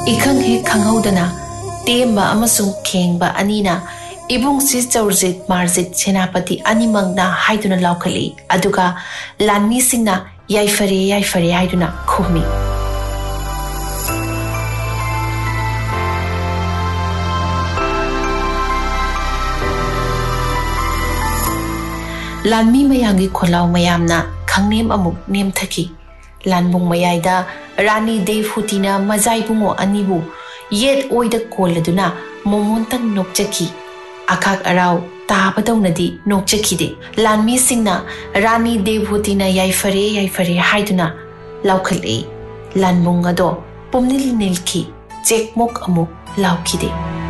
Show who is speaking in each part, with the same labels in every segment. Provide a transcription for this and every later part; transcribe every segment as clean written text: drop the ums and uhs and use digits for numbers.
Speaker 1: Ikhang he khanghaudana temba amasung khengba anina ibung si chaurjit marjit senapati animangna haiduna laukhali aduga lanmi singna yaifare haiduna khumi Lanmi mayangi kholau mayamna khangnem amuk nemthaki Lanbung mayaida Rani Devhutina Mazai bungo anibu yet oida koladuna momontang nokchaki akak arau tabadawnadi nokchaki de Lanmi singna Rani Devhutina yaifare haiduna laukhali Lanbung ado pumnil nilki chekmok amuk laukide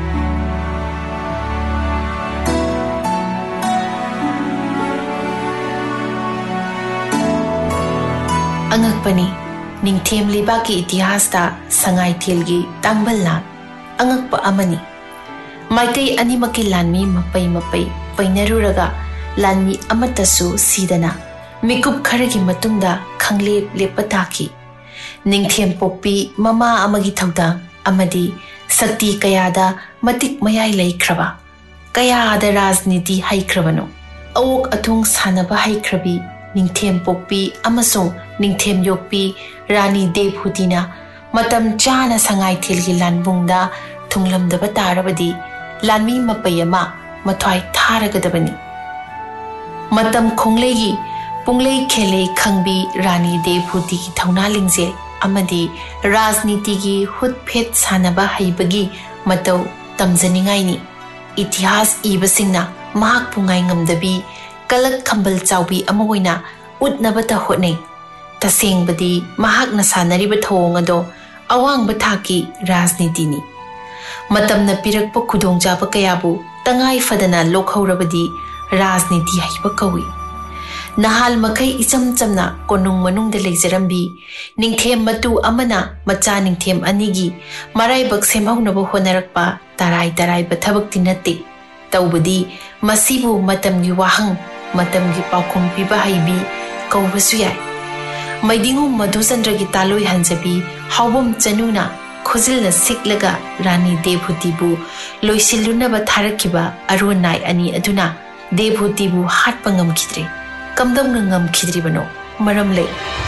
Speaker 1: Angakpani Ningthem Libaki Itihasta Sangai Thilgi Tangballan Angakpa Amani Maitei Animaki Lanmi Mapai Painaruraga Lanmi Amatasu Sidana Mikup Kharagi Matungda Khanglep Lepataki Ningthem Pokpi Mama Amagi Thaudang Amadi Sakti Kayada Matik Mayai Laikhraba Kayada Rajniti Haikrabano Awok Atung Sanaba Haikrabi Ningthem Pokpi Amasung Ningthem Yokpi Rani Devhutina Matam Chana Sangai Thilgi Lanbungda Thunglamdaba Tarabadi Lanmi Mapayama Mathwai Tharagadabani Matam Khonglegi Punglei Khele Khangbi Rani Devhuti ki Thauna Lingje Amadi Rajniti gi Hut Phet Sanaba Haibagi Matau Tamjaningaini Itihas Ibasingna Mahak Pungai Ngamdabi Kalak Khambal Chaubi Amaoina Utnabata Hotnei Tasengbadi Mahak Nasanariba Thongado Awang Bathaki Rajnitini Matamna Pirakpa Khudongjaba Kayabu Tangai Fadana Lokhaurabadi Rajniti Haiba Kawi Nahal Makai Icham Chamna Konung Manungda Leijarambi Ningthem Matu Amana Macha Ningthem Anigi Maraibak Semhaunaba Honarakpa Tarai Bathabakti Natti Taubadi Masibu Matamgi Wahang Matamgi Paukhum Piba Haibi Kaubasu Yai Maidingu Madhusandragi Taloi Hanjabi Haubam Chanuna Khuzilna Siklaga Rani Devhutibu Loisilunaba Tharakiba Arunai Ani Aduna Devhutibu Hatpa Ngamkhidre Kamdamna Ngamkhidribano Maramle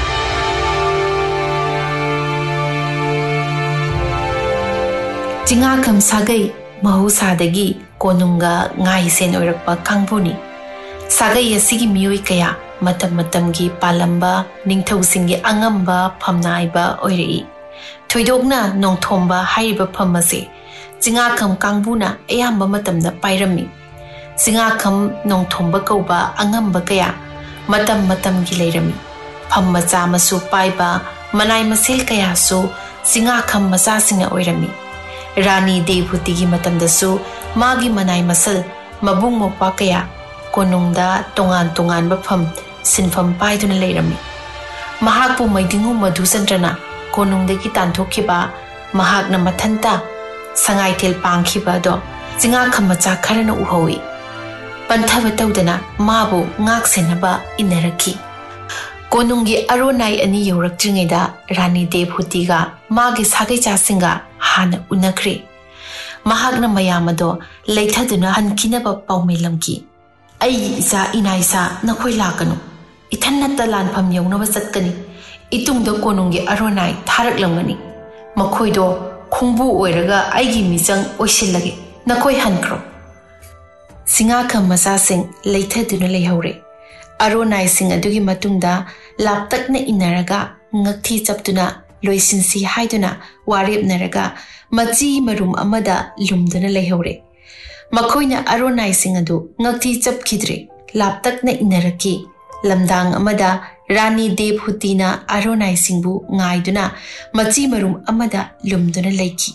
Speaker 1: Jingakam Sagai Mahusadagi Konunga Ngai Sen Oirakpa Kangbuni Sagai Asigi Miyoi Kaya Matamgi Palamba Ningthausingi Angamba Phamnaiba Oirei Thoidokna Nongthomba Haiba Phamase Jingakam Kangbuna Ayamba Matamda Pairami Jingakam Nongthomba Kauba Angamba Kaya Matamgi Leirami Phammacha Masu Paiba Manai Masil Kaya Su Jingakam Machasinga Oirami Rani Devhutigi Matamdasu Magi Manai Masal Mabung Mokpa Kaya Konungda Tongan Bafam Sinfam Paiduna Leirami Mahakpu Maidingu Madhusandrana Konungdagi Tanthokiba Mahakna Mathanta Sangai Thil Pangkhiba do Jingakam Macha Kharana Uhowi Panthaba Taudana Mabu Ngak Senaba Inaraki Konungi Arunai Ani Yorakjingeda Rani Devhutiga Magi Sagai Chasinga Hana Unakri Mahakna Mayamado Leithaduna Hankinaba Paumelamki Ai Isa Inaisa Nakhoi Lakanu Ithanata Lanpham Yaunaba Chatkani Itungda Konungi Arunai Tharaklamgani Makhoido Khungbu Oiraga Aigi Mijang Oisilage Nakhoi Hankro Singakam Masasing Leithaduna Leihore Arunai Sing Adugi Matungda Laptakna Inaraga Ngakthi Chaptuna Loisinsi Haiduna Warib Naraga Machi Marum Amada Lumduna Leihore Makhoina Arunai Sing Adu Ngakthi Chapkhidre Laptakna Inaraki Lamdang Amada Rani Devhutina Arunai Singbu Ngaiduna Machi Marum Amada Lumduna Leiki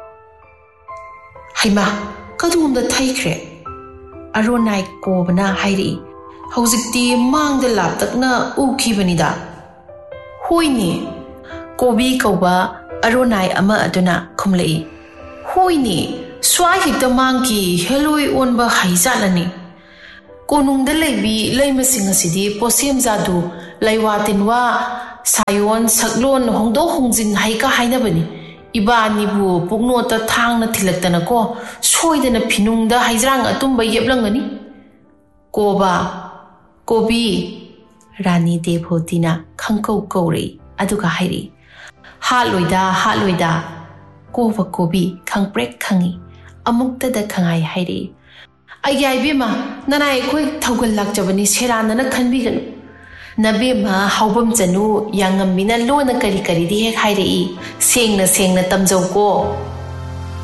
Speaker 1: Haima Kadumda Thaikre Arunai Kobana Hairi Hauzikti Mangda Laptakna Ukhibanida Hoini Kobi Kauba Arunai Ama Aduna Kumlei Hoini Swahita Manki Heloi Onba Haizalani Konungda Leibi Leimasingasidi Posem Zadu Leiwatinwa Sayon Saklon Hongdo Hongjin Haika Hainabani इबानीबु पुगनोता थांगना थिलक्तनको सोइदना फिनुंगदा हाइज्रांग अतुंबा येबलंगनी कोबा कोबी रानी देवहोतीना खंकौ कौरे अदुगा हाइरी हालोइदा कोबा कोबी खंगप्रेक खंगी अमुक्तदा खंगाई हाइरी अयाइबेमा ननाय खोय थौगल लाक्चबनी सेरानना खनबिगनु नबेमा हाउबम चनु यांगमिना लोना करी करी दी हेक हाइरे सेंगना तमजौ को